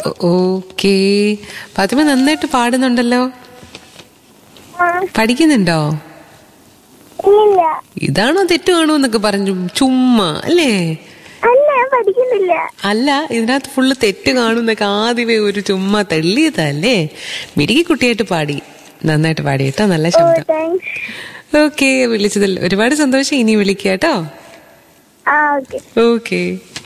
Okay. Fathima നന്നായിട്ട് പാടുന്നുണ്ടല്ലോ. പഠിക്കുന്നുണ്ടോ? ഇല്ല. ഇതാണോ തെറ്റുകാണോ എന്നൊക്കെ പറഞ്ഞു ചുമ്മാ അല്ലേ? അല്ല, പഠിക്കുന്നില്ല. അല്ല, ഇതിനകത്ത് ഫുള്ള് തെറ്റ് കാണുന്നൊക്കെ ആദ്യമേ ഒരു ചുമ്മാ തള്ളിയതല്ലേ. മിടുക്കി കുട്ടിയായിട്ട് പാടി, നന്നായിട്ട് പാടി കേട്ടോ, നല്ല ശബ്ദം. താങ്ക്സ്. ഓക്കെ, വിളിച്ചതിൽ ഒരുപാട് സന്തോഷം. ഇനി വിളിക്കാട്ടോ. ഓക്കെ. ഓക്കെ.